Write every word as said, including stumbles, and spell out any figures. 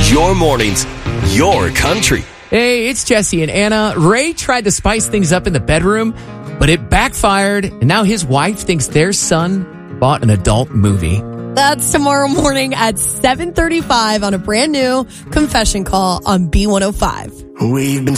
Your mornings, your country. Hey, it's Jesse and Anna. Ray tried to spice things up in the bedroom, but it backfired, and now his wife thinks their son bought an adult movie. That's tomorrow morning at seven thirty-five on a brand new confession call on B one oh five. We've been